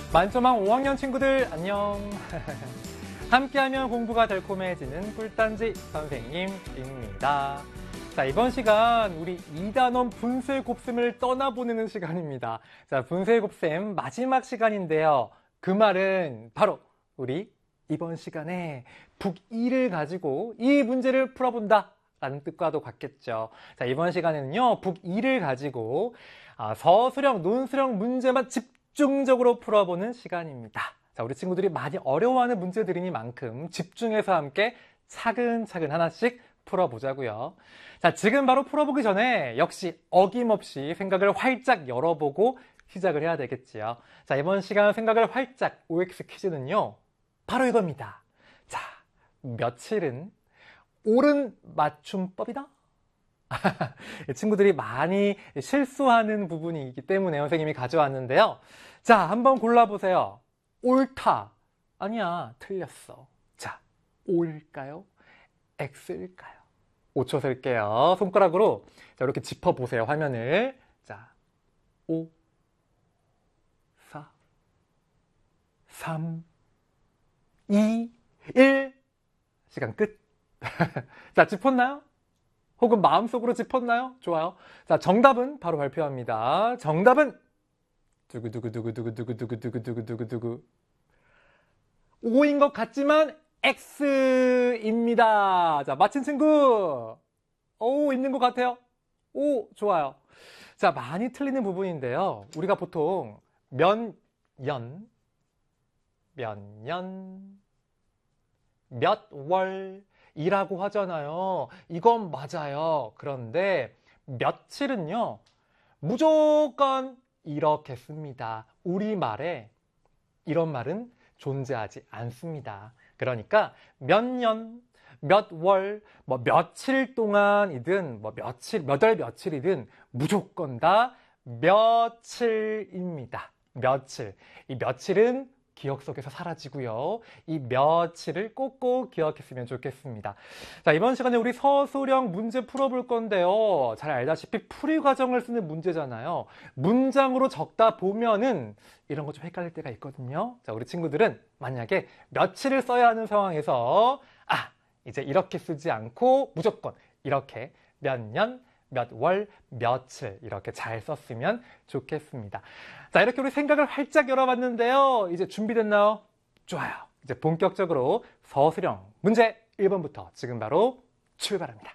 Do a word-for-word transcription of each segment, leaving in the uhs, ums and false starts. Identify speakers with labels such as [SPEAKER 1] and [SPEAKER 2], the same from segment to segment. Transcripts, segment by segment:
[SPEAKER 1] 만점왕 오 학년 친구들 안녕. 함께하면 공부가 달콤해지는 꿀단지 선생님입니다. 자, 이번 시간 우리 이 단원 분수의 곱셈을 떠나보내는 시간입니다. 자, 분수의 곱셈 마지막 시간인데요. 그 말은 바로 우리 이번 시간에 북이를 가지고 이 문제를 풀어본다 라는 뜻과도 같겠죠. 자, 이번 시간에는요, 북이를 가지고 서술형, 논술형 문제만 집중적으로 풀어보는 시간입니다. 자, 우리 친구들이 많이 어려워하는 문제들이니만큼 집중해서 함께 차근차근 하나씩 풀어보자고요. 자, 지금 바로 풀어보기 전에 역시 어김없이 생각을 활짝 열어보고 시작을 해야 되겠지요. 자, 이번 시간 생각을 활짝 오엑스 퀴즈는요, 바로 이겁니다. 자, 며칠은 옳은 맞춤법이다? 친구들이 많이 실수하는 부분이기 때문에 선생님이 가져왔는데요. 자, 한번 골라보세요. 옳다. 아니야, 틀렸어. 자, O일까요? X일까요? 오 초 셀게요. 손가락으로 자, 이렇게 짚어보세요, 화면을. 자, 오, 사, 삼, 이, 일. 시간 끝. 자, 짚었나요? 혹은 마음속으로 짚었나요? 좋아요. 자, 정답은 바로 발표합니다. 정답은 두구두구두구두구두구두구두구두구두구 오인 것 같지만 X입니다. 자, 맞힌 친구. 오, 있는 것 같아요. 오, 좋아요. 자, 많이 틀리는 부분인데요. 우리가 보통 몇 년, 몇 년, 몇 월이라고 하잖아요. 이건 맞아요. 그런데 며칠은요, 무조건 이렇게 씁니다. 우리말에 이런 말은 존재하지 않습니다. 그러니까 몇 년, 몇 월, 뭐 며칠 동안이든 뭐 며칠, 몇 월 며칠이든 무조건 다 며칠입니다. 며칠. 이 며칠은 기억 속에서 사라지고요. 이 며칠을 꼭꼭 기억했으면 좋겠습니다. 자, 이번 시간에 우리 서술형 문제 풀어볼 건데요. 잘 알다시피 풀이 과정을 쓰는 문제잖아요. 문장으로 적다 보면은 이런 거 좀 헷갈릴 때가 있거든요. 자, 우리 친구들은 만약에 며칠을 써야 하는 상황에서 아, 이제 이렇게 쓰지 않고 무조건 이렇게 몇 년, 몇 월, 며칠 이렇게 잘 썼으면 좋겠습니다. 자, 이렇게 우리 생각을 활짝 열어봤는데요. 이제 준비됐나요? 좋아요. 이제 본격적으로 서술형 문제 일 번부터 지금 바로 출발합니다.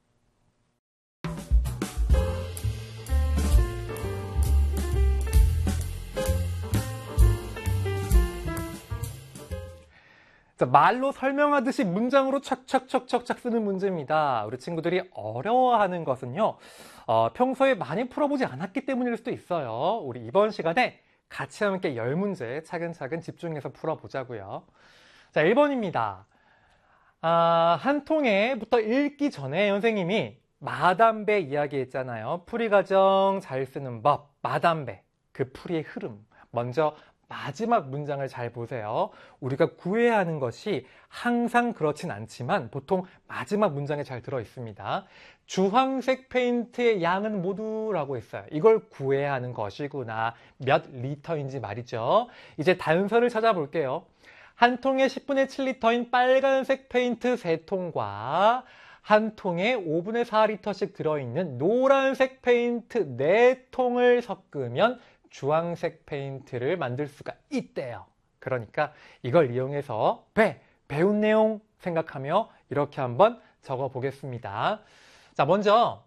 [SPEAKER 1] 자, 말로 설명하듯이 문장으로 척척척척척 쓰는 문제입니다. 우리 친구들이 어려워하는 것은요, 어, 평소에 많이 풀어보지 않았기 때문일 수도 있어요. 우리 이번 시간에 같이 함께 열 문제 차근차근 집중해서 풀어보자고요. 자, 일 번입니다. 아, 한 통에부터 읽기 전에 선생님이 마담배 이야기 했잖아요. 풀이 과정 잘 쓰는 법, 마담배, 그 풀이의 흐름. 먼저 마지막 문장을 잘 보세요. 우리가 구해야 하는 것이 항상 그렇진 않지만 보통 마지막 문장에 잘 들어 있습니다. 주황색 페인트의 양은 모두라고 했어요. 이걸 구해야 하는 것이구나. 몇 리터인지 말이죠. 이제 단서를 찾아볼게요. 한 통에 십분의 칠 리터인 빨간색 페인트 세 통과 한 통에 오분의 사 리터씩 들어있는 노란색 페인트 네 통을 섞으면 주황색 페인트를 만들 수가 있대요. 그러니까 이걸 이용해서 배, 배운 내용 생각하며 이렇게 한번 적어 보겠습니다. 자, 먼저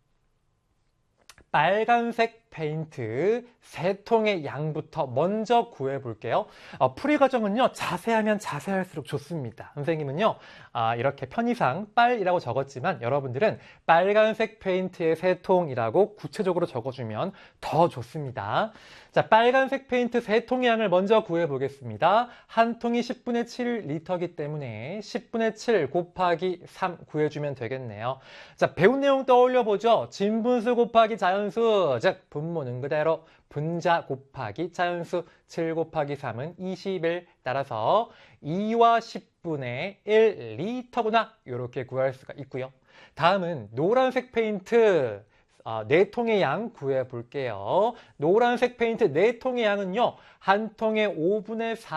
[SPEAKER 1] 빨간색 페인트 세 통의 양부터 먼저 구해 볼게요. 어, 풀이 과정은요, 자세하면 자세할수록 좋습니다. 선생님은요, 아, 이렇게 편의상 빨이라고 적었지만 여러분들은 빨간색 페인트의 세 통이라고 구체적으로 적어주면 더 좋습니다. 자, 빨간색 페인트 세 통의 양을 먼저 구해 보겠습니다. 한 통이 십분의 칠 리터이기 때문에 십분의 칠 곱하기 삼 구해주면 되겠네요. 자, 배운 내용 떠올려 보죠. 진분수 곱하기 자연수, 즉 분모는 그대로 분자 곱하기 자연수 칠 곱하기 삼은 이십일. 따라서 이와 십분의 일 리터구나. 이렇게 구할 수가 있고요. 다음은 노란색 페인트 아, 네 통의 양 구해 볼게요. 노란색 페인트 네 통의 양은요, 한 통에 오분의 사